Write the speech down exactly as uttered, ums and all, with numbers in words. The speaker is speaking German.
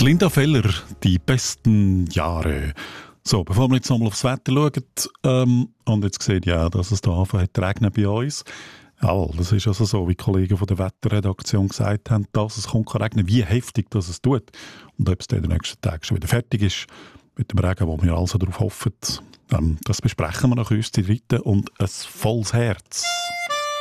Linda Feller, die besten Jahre. So, bevor wir jetzt nochmal aufs Wetter schauen, ähm, und jetzt seht ihr ja, dass es da anfängt hat zu regnen bei uns. Ja, das ist also so, wie die Kollegen von der Wetterredaktion gesagt haben, dass es kommt regnen, wie heftig das es tut. Und ob es dann in den nächsten Tagen schon wieder fertig ist mit dem Regen, wo wir also darauf hoffen, ähm, das besprechen wir nach uns die Dritte und ein volles Herz.